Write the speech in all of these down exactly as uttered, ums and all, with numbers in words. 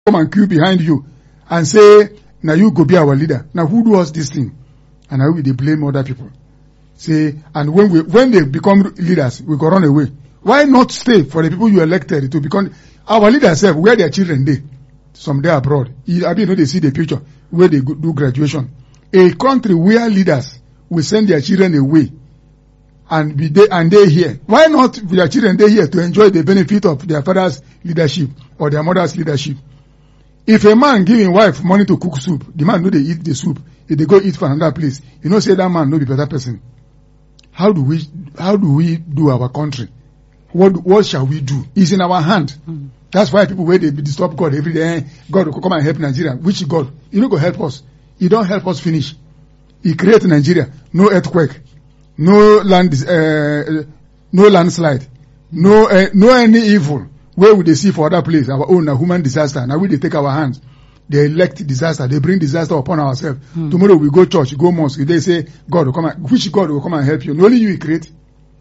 come and queue behind you and say, now you go be our leader. Now who do us this thing? And now we they blame other people. Say, and when we when they become leaders, we go run away. Why not stay for the people you elected to become our leaders? Have where their children they, some day abroad. I mean, you know, they see the picture where they do graduation. A country where leaders will send their children away and be they and they here. Why not their children they here to enjoy the benefit of their father's leadership or their mother's leadership? If a man giving wife money to cook soup, the man know they eat the soup. If they go eat for another place, you know, say that man no be better person. How do we, how do we do our country? What, what shall we do? It's in our hand. Mm. That's why people wait, they disturb God every day. God will come and help Nigeria. Which God? He don't go help us. He don't help us finish. He create Nigeria. No earthquake. No land, uh, no landslide. No, uh, no any evil. Where would they see for other place? Our own, a human disaster. Now we they take our hands. They elect disaster. They bring disaster upon ourselves. Hmm. Tomorrow we go church, go mosque. They say, God will come and, which God will come and help you? No, only you will create.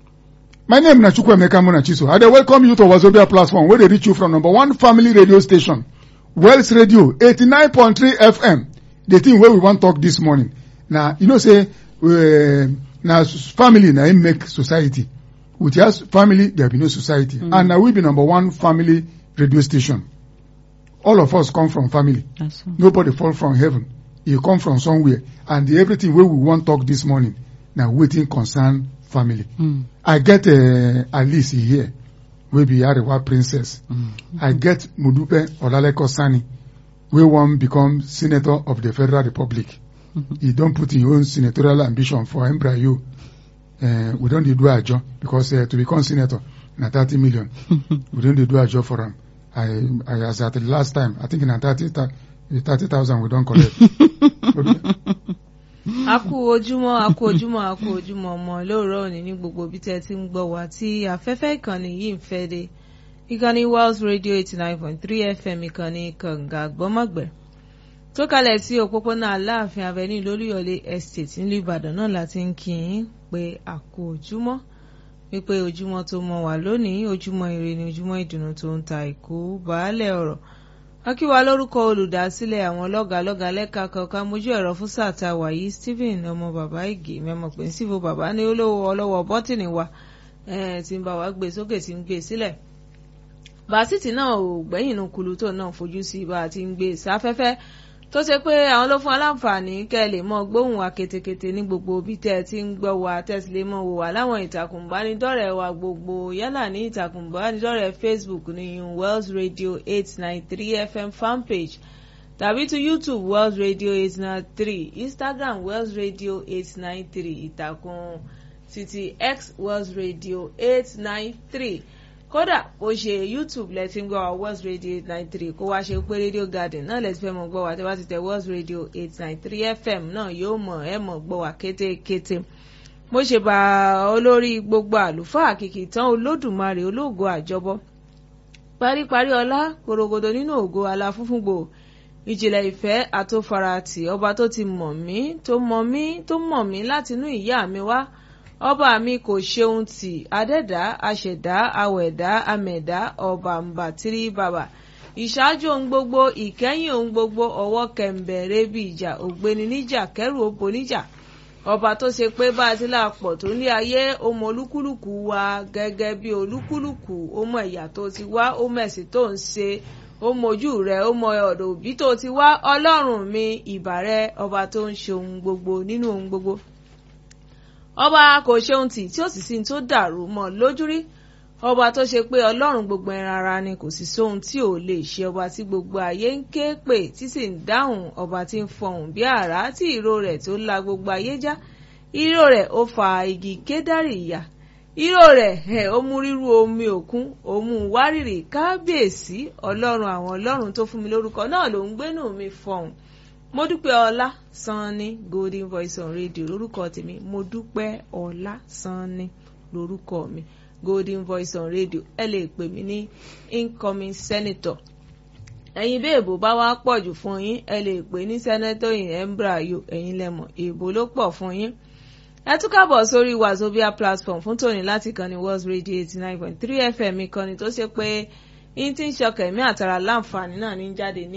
My name is Nachukwu Emeka Munachiso. I welcome you to Wazobia platform where they reach you from number one family radio station, Wells Radio, eighty-nine point three F M. The thing where we want to talk this morning. Now, you know, say, uh, now family now make society. With us family, there will be no society. Hmm. And now we be number one family radio station. All of us come from family. That's so. Nobody fall from heaven. You come from somewhere. And the, everything where we want to talk this morning, now waiting concern family. Mm. I get uh, Alice here, we be Arewa princess. Mm. I get Mudupe Olaleko Sani, we want become senator of the Federal Republic. Mm-hmm. He don't put his own senatorial ambition for Embrayo. Uh, we don't do a job because uh, to become senator, na thirty million. We don't do a job for him. I, I, as at the last time, I think in thirty thousand we don't collect. Aku ojúmọ́, aku ojúmọ́, aku ojúmọ́ ọmọ lóòrọ̀ òní ní gbogbo ibi tẹ́ ti ń gbọ́ wá tí afẹ́fẹ́ ìkànnì yìí ń fẹ́ dé. Ìkànnì Wells Radio eighty-nine point three F M ìkànnì kànga gbọ́mọ̀gbẹ́. Tó kalẹ̀ sí òpópónà Aláàfin Avenue lólúyọ̀lé Estate nílùú Ìbàdàn náà láti ń kí yín pé aku ojúmọ́. Wípé ojúmọ́ tó mọ́ wà lónìí, ojúmọ́ ire ni ojúmọ́ ìdùnnú tó ń ta ìkú baálẹ̀ ọ̀rọ̀. Akíwa lórúkọ olùdásílẹ̀ àwọn lọ́gàlọ́gà lẹ́ka kọ̀ọ̀kan mójú ẹ̀rọ fún sàtà wàyí Stephen ọmọ bàbá Ìgè mẹ́mọ̀ pé sífò bàbá ní olówó ọlọ́wọ́ bọ́tìnì wa tí ń bá wa gbé sókè tí ń gbé sílẹ̀. Bàsítì náà ò gbẹ̀yìn inú kulu tó náà fojú sí bá a ti ń gbé sáfẹ́fẹ́ tó ṣe pé àwọn ló fún aláǹfààní kẹ́ ẹ lè mọ gbóhùn wa ketekete ní gbogbo bí tẹ́ ẹ ti ń gbọ́ wa tẹ́sí lè mọ wò wá láwọn ìtàkùn ìbánidọ́rẹ̀ẹ́ wa gbogbo yálà ní ìtàkùn ìbánidọ́rẹ̀ẹ́ Facebook ní Wells Radio eight nine three F M fanpage tàbí to YouTube Wells Radio eight nine three, Instagram Wells Radio eight nine three, ìtàkùn títí X Wells Radio eight nine three. Kódà kò ṣe YouTube lẹ́tí ń gbọ́ wa Wells Radio eight nine three kó wá ṣe pé Radio Garden náà lẹ́tí fẹ́ mọ̀ gbọ́ wa tí wá ti tẹ Wells Radio eight nine three F M náà yóò mọ̀ ẹ́ mọ̀ gbọ́ wa kétékété. Mo ṣe bá olórí gbogbo àlùfáà kìkì tán Olódùmarè ológo àjọbọ. Paríparí ọlá korogodo nínú ògo aláfúnfúngbò ìjìnlẹ̀ ìfẹ́ àtòfaratì ọba tó ti mọ̀ mí tó mọ̀ mí tó mọ̀ mí látinú ìyá mi wá. Ọba mi kò ṣeun tì adẹ́dá aṣẹ̀dá awẹ̀dá amẹ̀dá ọba mbàtírí bàbà ìṣáájú ohun gbogbo ìkẹyìn ohun gbogbo ọwọ́ kẹ̀m̀bẹ̀rẹ̀ bí ìjà ògbéni níjà kẹrù òbò níjà ọba tó ṣe pé bá a ti lápọ̀ tó ní ayé ọmọ olúkúlùkù wa gẹ́gẹ́ bí olúkúlùkù ọmọ ẹ̀yà tó ti wá ọmọ ẹ̀sìn tó ń ṣe ọmọ ojú rẹ̀ ọmọ ọ̀dọ̀ òbí tó ti wá ọlọ́run mi ìbà rẹ ọba tó ń ṣe ohun gbogbo nínú ohun gbogbo. Ọba kò ṣe ohun tí tí ó sì sí tó dàrú mọ́ lójúrí ọba tó ṣe pé ọlọ́run gbogbo ẹran ara ni kò sì sóhun tí ò lè ṣe ọba tí gbogbo ayé ń ké pè tí sì ń dáhùn ọba tí ń fọhùn bí àrá tí ìró rẹ̀ tó la gbogbo ayé já ìró rẹ̀ ó fa igi kédárì yà ìró rẹ̀ ẹ̀ ó mú rírú omi òkun ó mú wárìrì kábíyèsí ọlọ́run àwọn ọlọ́run tó fún mi lórúkọ náà ló ń gbénú mi fọhùn. Mo dúpẹ́ ọlá Sanni Golden Voice on Radio lórúkọ tèmi mo dúpẹ́ ọlá Sanni lórúkọ mi Golden Voice on Radio ẹ lè pè mí ní incoming senator. Ẹ̀yin bí èbò bá wá pọ̀ jù fún yín ẹ lè pè ní senator in embryo ẹ̀yin lẹ́mọ̀ èbò ló pọ̀ fún yín. Ẹ tún kábọ̀ sórí Wazobia platform fún tòní láti kan ní Wells Radio eighty nine point three F M ìkànnì tó ṣe pé yín tí ń ṣọkẹ̀ mí àtàrà láǹfààní náà ní jáde ní